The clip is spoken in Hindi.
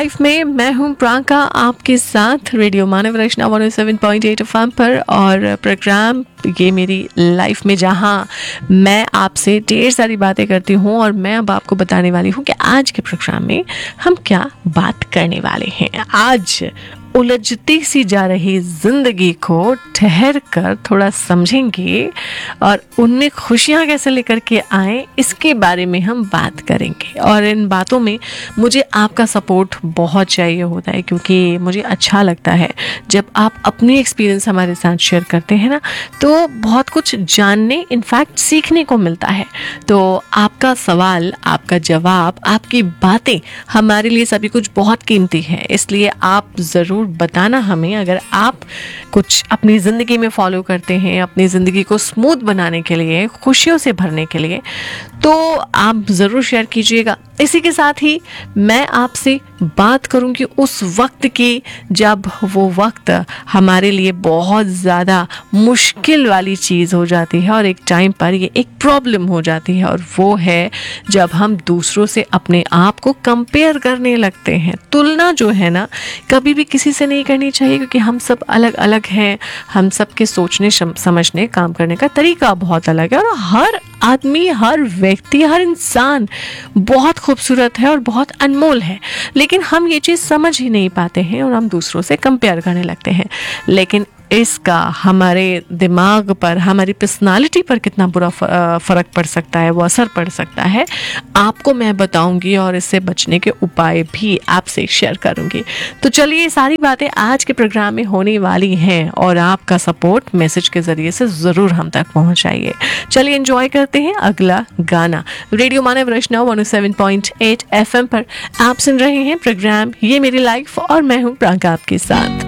लाइफ में मैं हूं प्रियंका आपके साथ रेडियो मानव रचना 107.8 एफएम पर और प्रोग्राम ये मेरी लाइफ में, जहां मैं आपसे ढेर सारी बातें करती हूं और मैं अब आपको बताने वाली हूं कि आज के प्रोग्राम में हम क्या बात करने वाले हैं। आज उलझती सी जा रही जिंदगी को ठहर कर थोड़ा समझेंगे और उनमें खुशियां कैसे लेकर के आए इसके बारे में हम बात करेंगे। और इन बातों में मुझे आपका सपोर्ट बहुत चाहिए होता है, क्योंकि मुझे अच्छा लगता है जब आप अपनी एक्सपीरियंस हमारे साथ शेयर करते हैं ना, तो बहुत कुछ जानने, इनफैक्ट सीखने को मिलता है। तो आपका सवाल, आपका जवाब, आपकी बातें हमारे लिए सभी कुछ बहुत कीमती है, इसलिए आप ज़रूर बताना हमें अगर आप कुछ अपनी ज़िंदगी में फॉलो करते हैं, अपनी ज़िंदगी को स्मूथ बनाने के लिए, खुशियों से भरने के लिए, तो आप ज़रूर शेयर कीजिएगा। इसी के साथ ही मैं आपसे बात करूंगी उस वक्त की जब वो वक्त हमारे लिए बहुत ज़्यादा मुश्किल वाली चीज़ हो जाती है और एक टाइम पर ये एक प्रॉब्लम हो जाती है, और वो है जब हम दूसरों से अपने आप को कंपेयर करने लगते हैं। तुलना जो है ना, कभी भी किसी से नहीं करनी चाहिए, क्योंकि हम सब अलग अलग हैं, हम सब के सोचने समझने काम करने का तरीका बहुत अलग है, और हर आदमी, हर व्यक्ति, हर इंसान बहुत खूबसूरत है और बहुत अनमोल है। लेकिन हम ये चीज़ समझ ही नहीं पाते हैं और हम दूसरों से कंपेयर करने लगते हैं। लेकिन इसका हमारे दिमाग पर, हमारी पर्सनालिटी पर कितना बुरा फ़र्क पड़ सकता है, वो असर पड़ सकता है, आपको मैं बताऊंगी और इससे बचने के उपाय भी आपसे शेयर करूंगी। तो चलिए, सारी बातें आज के प्रोग्राम में होने वाली हैं और आपका सपोर्ट मैसेज के ज़रिए से ज़रूर हम तक पहुंचाइए। चलिए एंजॉय करते हैं अगला गाना। रेडियो मानव रचना 107.8 FM पर आप सुन रहे हैं प्रोग्राम ये मेरी लाइफ और मैं हूँ प्रियंका आपके साथ।